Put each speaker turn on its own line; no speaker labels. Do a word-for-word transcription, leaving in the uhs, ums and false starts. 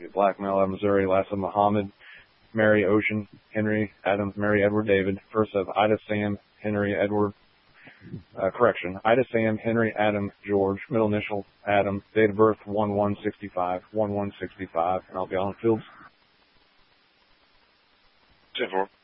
Black male out of Missouri. Last of Muhammad, Mary Ocean, Henry Adam, Mary Edward David. First of Ida Sam, Henry Edward. Uh, correction, Ida Sam, Henry Adam George. Middle initial Adam. Date of birth one one sixty-five, one one sixty-five, and I'll be on fields.
ten four.